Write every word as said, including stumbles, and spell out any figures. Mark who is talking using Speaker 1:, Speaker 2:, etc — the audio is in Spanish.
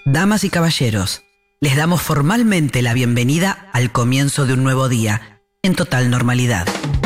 Speaker 1: Damas y caballeros, les damos formalmente la bienvenida al comienzo de un nuevo día, en total normalidad.